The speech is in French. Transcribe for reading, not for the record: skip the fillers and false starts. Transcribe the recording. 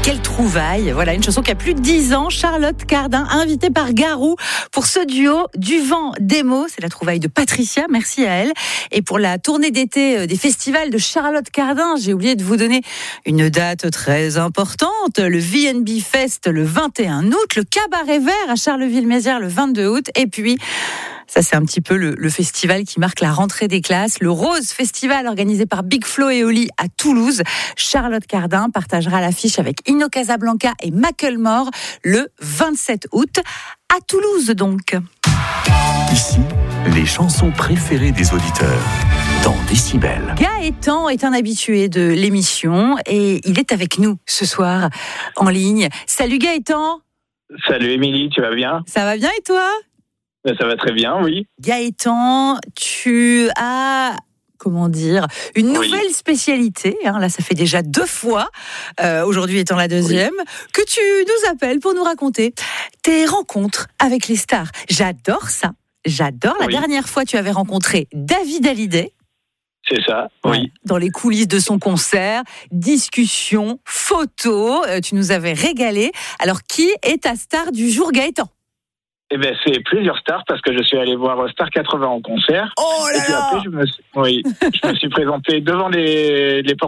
quelle trouvaille. Voilà, une chanson qui a plus de 10 ans. Charlotte Cardin, invitée par Garou pour ce duo Du vent des mots. C'est la trouvaille de Patricia, merci à elle. Et pour la tournée d'été des festivals de Charlotte Cardin, j'ai oublié de vous donner une date très importante. Le VNB Fest le 21 août, le Cabaret Vert à Charleville-Mézières le 22 août. Et puis, ça c'est un petit peu le festival qui marque la rentrée des classes. Le Rose Festival organisé par Big Flo et Oli à Toulouse. Charlotte Cardin partagera l'affiche avec Ino Casablanca et Macklemore le 27 août à Toulouse donc. Ici, les chansons préférées des auditeurs dans Décibel. Gaëtan est un habitué de l'émission et il est avec nous ce soir en ligne. Salut Gaëtan. Salut Émilie, tu vas bien ? Ça va bien et toi ? Ça va très bien, oui. Gaëtan, tu as, une nouvelle spécialité. Là, ça fait déjà 2 fois, aujourd'hui étant la deuxième, que tu nous appelles pour nous raconter tes rencontres avec les stars. J'adore ça. J'adore. La dernière fois, tu avais rencontré David Hallyday. C'est ça, oui. Dans les coulisses de son concert, discussion, photos, tu nous avais régalé. Alors, qui est ta star du jour, Gaëtan ? Eh ben, c'est plusieurs stars parce que je suis allé voir Star 80 en concert. Oh là et puis là. après, je me suis présenté devant les